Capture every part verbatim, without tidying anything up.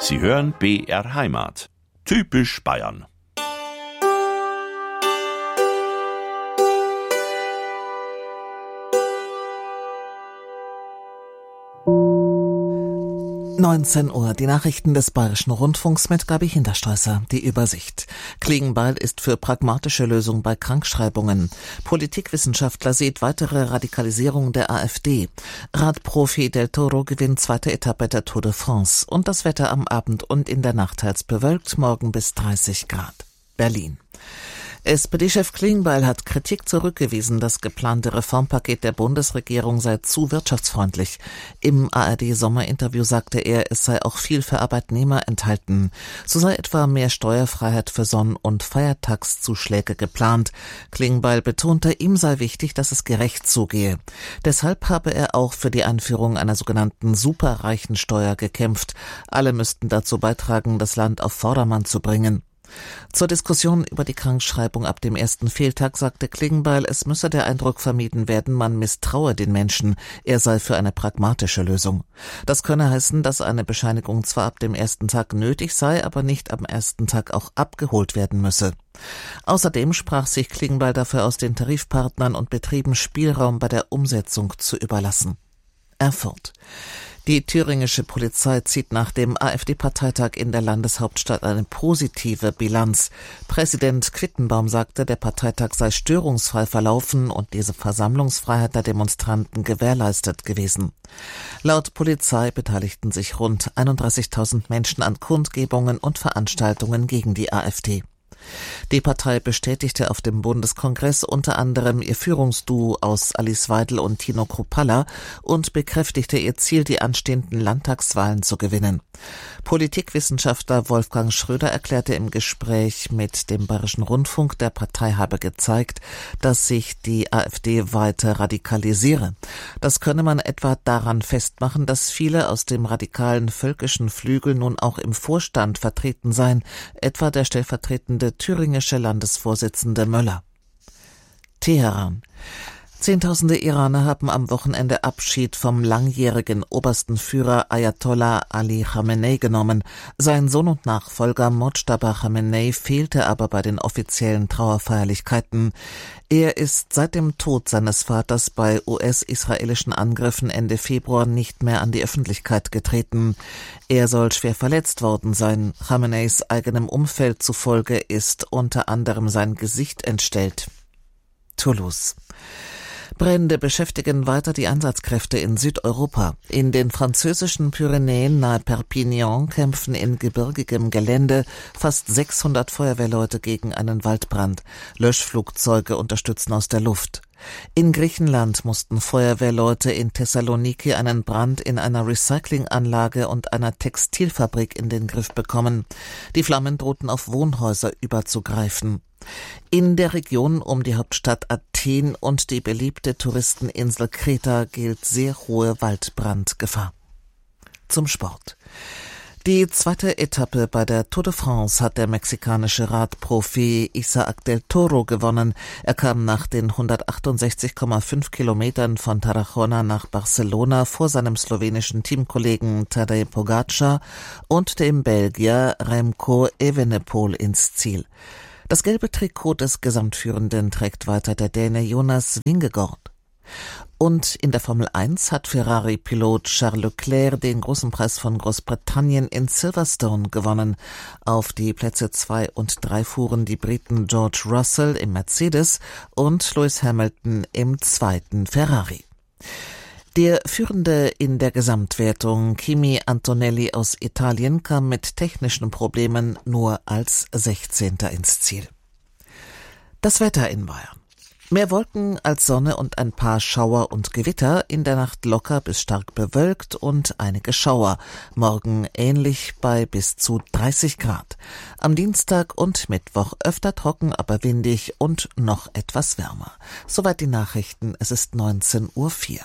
Sie hören B R Heimat. Typisch Bayern. neunzehn Uhr, die Nachrichten des Bayerischen Rundfunks mit Gabi Hinterstreusser. Die Übersicht. Klingbeil ist für pragmatische Lösung bei Krankschreibungen. Politikwissenschaftler sieht weitere Radikalisierung der AfD. Radprofi Del Toro gewinnt zweite Etappe der Tour de France. Und das Wetter am Abend und in der Nacht teils bewölkt, morgen bis dreißig Grad. Berlin. S P D-Chef Klingbeil hat Kritik zurückgewiesen, das geplante Reformpaket der Bundesregierung sei zu wirtschaftsfreundlich. Im A R D-Sommerinterview sagte er, es sei auch viel für Arbeitnehmer enthalten. So sei etwa mehr Steuerfreiheit für Sonn- und Feiertagszuschläge geplant. Klingbeil betonte, ihm sei wichtig, dass es gerecht zugehe. Deshalb habe er auch für die Einführung einer sogenannten Superreichensteuer gekämpft. Alle müssten dazu beitragen, das Land auf Vordermann zu bringen. Zur Diskussion über die Krankschreibung ab dem ersten Fehltag sagte Klingbeil, es müsse der Eindruck vermieden werden, man misstraue den Menschen, er sei für eine pragmatische Lösung. Das könne heißen, dass eine Bescheinigung zwar ab dem ersten Tag nötig sei, aber nicht am ersten Tag auch abgeholt werden müsse. Außerdem sprach sich Klingbeil dafür aus, den Tarifpartnern und Betrieben Spielraum bei der Umsetzung zu überlassen. Erfurt. Die thüringische Polizei zieht nach dem AfD-Parteitag in der Landeshauptstadt eine positive Bilanz. Präsident Quittenbaum sagte, der Parteitag sei störungsfrei verlaufen und diese Versammlungsfreiheit der Demonstranten gewährleistet gewesen. Laut Polizei beteiligten sich rund einunddreißigtausend Menschen an Kundgebungen und Veranstaltungen gegen die AfD. Die Partei bestätigte auf dem Bundeskongress unter anderem ihr Führungsduo aus Alice Weidel und Tino Kruppalla und bekräftigte ihr Ziel, die anstehenden Landtagswahlen zu gewinnen. Politikwissenschaftler Wolfgang Schröder erklärte im Gespräch mit dem Bayerischen Rundfunk, der Partei habe gezeigt, dass sich die AfD weiter radikalisiere. Das könne man etwa daran festmachen, dass viele aus dem radikalen völkischen Flügel nun auch im Vorstand vertreten seien, etwa der stellvertretende thüringische Landesvorsitzende Möller. Teheran. Zehntausende Iraner haben am Wochenende Abschied vom langjährigen obersten Führer Ayatollah Ali Khamenei genommen. Sein Sohn und Nachfolger Mojtaba Khamenei fehlte aber bei den offiziellen Trauerfeierlichkeiten. Er ist seit dem Tod seines Vaters bei U S-israelischen Angriffen Ende Februar nicht mehr an die Öffentlichkeit getreten. Er soll schwer verletzt worden sein. Khameneis eigenem Umfeld zufolge ist unter anderem sein Gesicht entstellt. Toulouse. Brände beschäftigen weiter die Einsatzkräfte in Südeuropa. In den französischen Pyrenäen nahe Perpignan kämpfen in gebirgigem Gelände fast sechshundert Feuerwehrleute gegen einen Waldbrand. Löschflugzeuge unterstützen aus der Luft. In Griechenland mussten Feuerwehrleute in Thessaloniki einen Brand in einer Recyclinganlage und einer Textilfabrik in den Griff bekommen. Die Flammen drohten auf Wohnhäuser überzugreifen. In der Region um die Hauptstadt Athen und die beliebte Touristeninsel Kreta gilt sehr hohe Waldbrandgefahr. Zum Sport. Die zweite Etappe bei der Tour de France hat der mexikanische Radprofi Isaac Del Toro gewonnen. Er kam nach den hundertachtundsechzig Komma fünf Kilometern von Tarazona nach Barcelona vor seinem slowenischen Teamkollegen Tadej Pogačar und dem Belgier Remco Evenepoel ins Ziel. Das gelbe Trikot des Gesamtführenden trägt weiter der Däne Jonas Vingegaard. Und in der Formel eins hat Ferrari-Pilot Charles Leclerc den großen Preis von Großbritannien in Silverstone gewonnen. Auf die Plätze zwei und drei fuhren die Briten George Russell im Mercedes und Lewis Hamilton im zweiten Ferrari. Der Führende in der Gesamtwertung, Kimi Antonelli aus Italien, kam mit technischen Problemen nur als sechzehnter ins Ziel. Das Wetter in Bayern. Mehr Wolken als Sonne und ein paar Schauer und Gewitter, in der Nacht locker bis stark bewölkt und einige Schauer. Morgen ähnlich bei bis zu dreißig Grad. Am Dienstag und Mittwoch öfter trocken, aber windig und noch etwas wärmer. Soweit die Nachrichten, es ist neunzehn Uhr vier.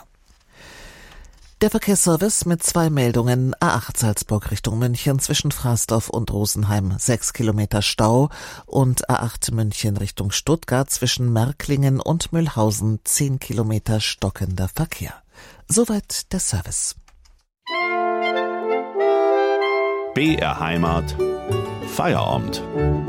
Der Verkehrsservice mit zwei Meldungen. A acht Salzburg Richtung München zwischen Fraßdorf und Rosenheim sechs Kilometer Stau und A acht München Richtung Stuttgart zwischen Märklingen und Mühlhausen zehn Kilometer stockender Verkehr. Soweit der Service. B R Heimat. Feierabend.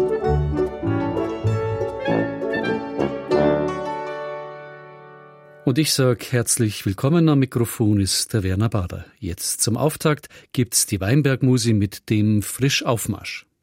Und ich sage herzlich willkommen, am Mikrofon ist der Werner Bader. Jetzt zum Auftakt gibt's die Weinbergmusi mit dem Frischaufmarsch.